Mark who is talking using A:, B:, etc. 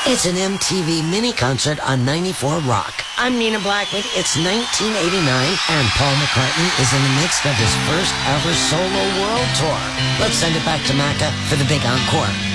A: It's an MTV mini concert on 94 Rock. I'm Nina Blackwood. It's 1989, and Paul McCartney is in the midst of his first ever solo world tour. Let's send it back to Macca for the big encore.